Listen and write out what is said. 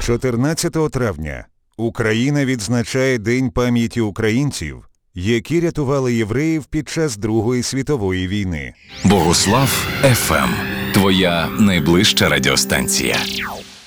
14 травня Україна відзначає День пам'яті українців, які рятували євреїв під час Другої світової війни. Богослав ФМ. Твоя найближча радіостанція.